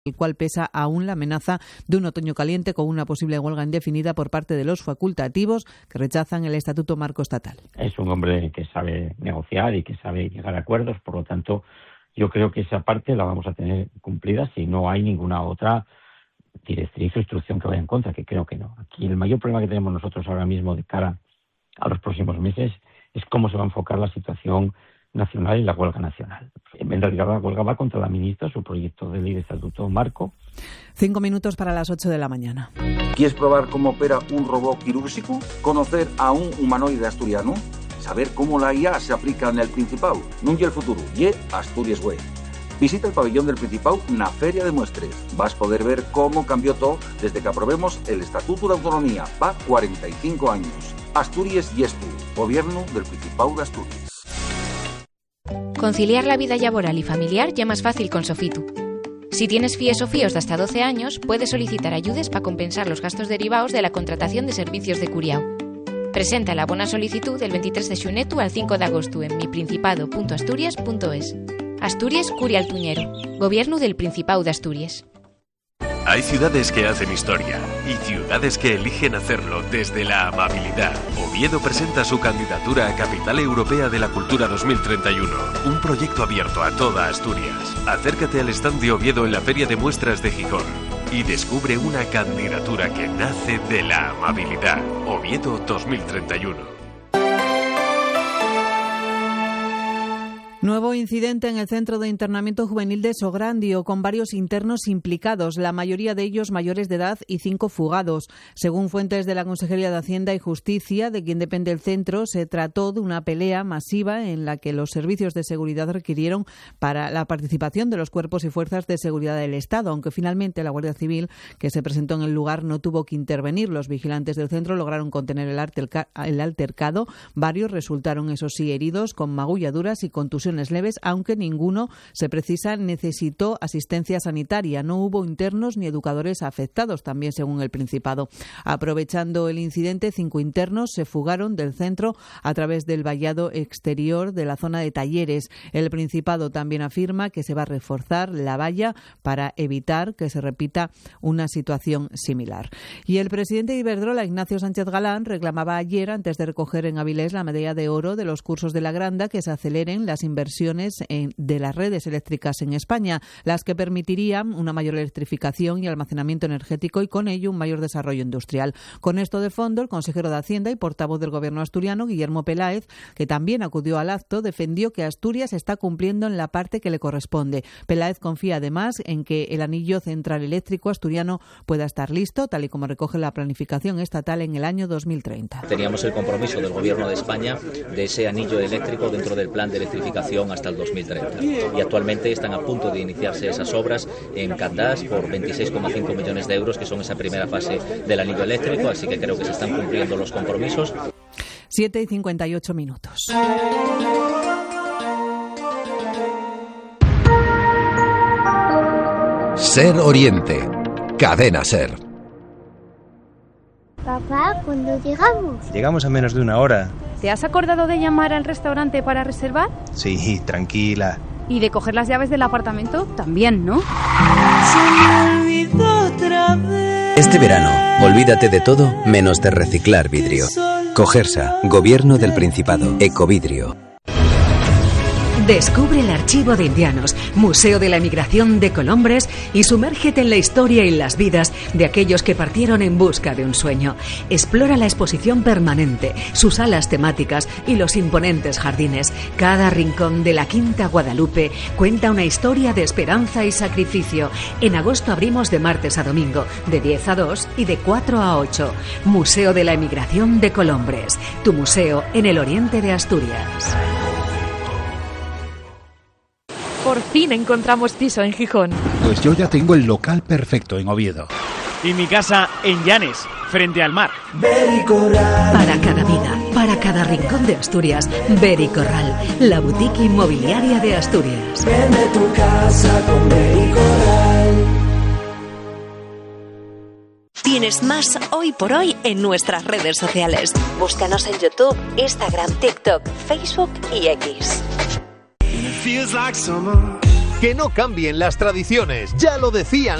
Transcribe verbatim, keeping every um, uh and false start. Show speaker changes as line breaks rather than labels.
el cual pesa aún la amenaza de un otoño caliente con una posible huelga indefinida por parte de los facultativos que rechazan el Estatuto Marco Estatal.
Es un hombre que sabe negociar y que sabe llegar a acuerdos, por lo tanto, yo creo que esa parte la vamos a tener cumplida si no hay ninguna otra directriz o instrucción que vaya en contra, que creo que no. Aquí el mayor problema que tenemos nosotros ahora mismo de cara a los próximos meses es cómo se va a enfocar la situación nacional y la huelga nacional. En realidad la huelga va contra la ministra, su proyecto de ley de Estatuto Marco.
Cinco minutos para las ocho de la mañana.
¿Quieres probar cómo opera un robot quirúrgico? ¿Conocer a un humanoide asturiano? ¿Saber cómo la I A se aplica en el Principado? No y el futuro, y Asturias Way. Visita el pabellón del Principado na Feria de Muestres. Vas a poder ver cómo cambió todo desde que aprobemos el Estatuto de Autonomía. Va cuarenta y cinco años. Asturias y Estu, Gobierno del Principado de Asturias.
Conciliar la vida laboral y familiar ya más fácil con Sofitu. Si tienes fíes o fíos de hasta doce años, puedes solicitar ayudes para compensar los gastos derivados de la contratación de servicios de curiao. Presenta la bona solicitud del veintitrés de xunetu al cinco de agosto en miprincipado punto asturias punto es. Asturias Curial Tuñero, Gobierno del Principado de Asturias.
Hay ciudades que hacen historia y ciudades que eligen hacerlo desde la amabilidad. Oviedo presenta su candidatura a Capital Europea de la Cultura dos mil treinta y uno, un proyecto abierto a toda Asturias. Acércate al stand de Oviedo en la Feria de Muestras de Gijón y descubre una candidatura que nace de la amabilidad. Oviedo dos mil treinta y uno.
Nuevo incidente en el Centro de Internamiento Juvenil de Sograndio, con varios internos implicados, la mayoría de ellos mayores de edad y cinco fugados. Según fuentes de la Consejería de Hacienda y Justicia, de quien depende el centro, se trató de una pelea masiva en la que los servicios de seguridad requirieron para la participación de los cuerpos y fuerzas de seguridad del Estado, aunque finalmente la Guardia Civil, que se presentó en el lugar, no tuvo que intervenir. Los vigilantes del centro lograron contener el, alterca- el altercado. Varios resultaron, eso sí, heridos con magulladuras y contusiones leves, aunque ninguno, se precisa, necesitó asistencia sanitaria. No hubo internos ni educadores afectados, también según el Principado. Aprovechando el incidente, cinco internos se fugaron del centro a través del vallado exterior de la zona de talleres. El Principado también afirma que se va a reforzar la valla para evitar que se repita una situación similar. Y el presidente de Iberdrola, Ignacio Sánchez Galán, reclamaba ayer, antes de recoger en Avilés la medalla de oro de los cursos de la Granda, que se aceleren las inversiones en, de las redes eléctricas en España, las que permitirían una mayor electrificación y almacenamiento energético y con ello un mayor desarrollo industrial. Con esto de fondo, el consejero de Hacienda y portavoz del Gobierno asturiano, Guillermo Peláez, que también acudió al acto, defendió que Asturias está cumpliendo en la parte que le corresponde. Peláez confía además en que el anillo central eléctrico asturiano pueda estar listo, tal y como recoge la planificación estatal, en el año dos mil treinta.
Teníamos el compromiso del Gobierno de España de ese anillo eléctrico dentro del plan de electrificación hasta el dos mil treinta. Y actualmente están a punto de iniciarse esas obras en Candás por veintiséis coma cinco millones de euros, que son esa primera fase del anillo eléctrico, así que creo que se están cumpliendo los compromisos.
siete y cincuenta y ocho minutos.
Ser Oriente, Cadena Ser.
Papá, ¿cuándo llegamos?
Llegamos a menos de una hora.
¿Te has acordado de llamar al restaurante para reservar?
Sí, tranquila.
¿Y de coger las llaves del apartamento? También, ¿no?
Este verano, olvídate de todo menos de reciclar vidrio. Cogersa, Gobierno del Principado, Ecovidrio.
Descubre el Archivo de Indianos, Museo de la Emigración de Colombres, y sumérgete en la historia y las vidas de aquellos que partieron en busca de un sueño. Explora la exposición permanente, sus salas temáticas y los imponentes jardines. Cada rincón de la Quinta Guadalupe cuenta una historia de esperanza y sacrificio. En agosto abrimos de martes a domingo, de diez a dos y de cuatro a ocho. Museo de la Emigración de Colombres, tu museo en el oriente de Asturias.
Por fin encontramos piso en Gijón.
Pues yo ya tengo el local perfecto en Oviedo.
Y mi casa en Llanes, frente al mar.
Para cada vida, para cada rincón de Asturias, Bericorral, la boutique inmobiliaria de Asturias.
Vende tu casa con Bericorral.
Tienes más hoy por hoy en nuestras redes sociales. Búscanos en YouTube, Instagram, TikTok, Facebook y X.
Feels like summer
Que no cambien las tradiciones, ya lo decían